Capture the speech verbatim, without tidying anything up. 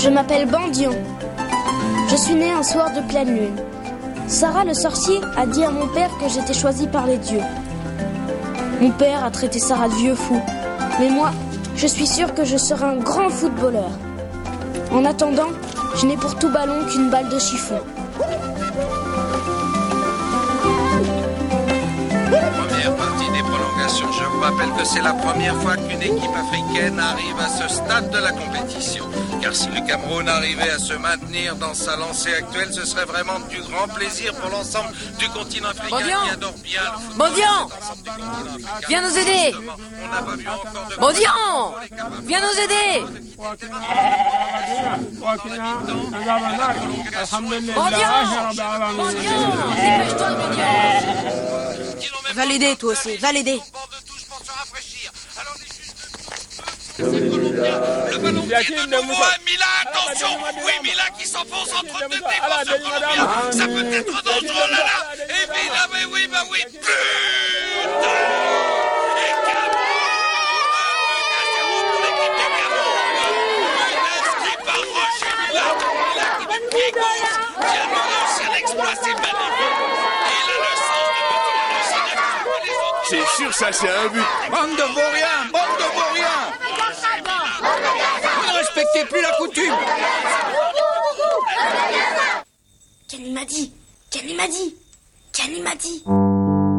Je m'appelle Bandion. Je suis né un soir de pleine lune. Sarah le sorcier a dit à mon père que j'étais choisi par les dieux. Mon père a traité Sarah de vieux fou. Mais moi, je suis sûr que je serai un grand footballeur. En attendant, je n'ai pour tout ballon qu'une balle de chiffon. Première partie des prolongations. Je vous rappelle que c'est la première fois qu'une équipe africaine arrive à ce stade de la compétition. Car si le Cameroun arrivait à se maintenir dans sa lancée actuelle, ce serait vraiment du grand plaisir pour l'ensemble du continent africain Bandian qui adore bien le football. Bandian Viens nous aider. On n'a pas vu encore de... Bandian Viens nous aider. Bandian Bandian Dépêche-toi, Bandian. Va l'aider, toi aussi, va l'aider. Le ballon qui est de nouveau à Mila, attention. Oui, Mila qui s'enfonce entre deux défenseurs colombiens. Ça peut être dangereux, là, là. Et Mila, mais oui, bah oui. Putain. Et Cameroun, un but à zéro pour l'équipe de Cameroun. Une inscrit par Roger Mila. Mila qui met pied gauche. Qui a lancé un exploit, c'est magnifique. Il a le sens de petit lancer d'action pour les autres. C'est sûr, ça c'est un but. Bande de vauriens, bande de vauriens. Vous ne respectez plus la coutume. Kenny m'a dit, Kenny m'a dit, Kenny m'a dit.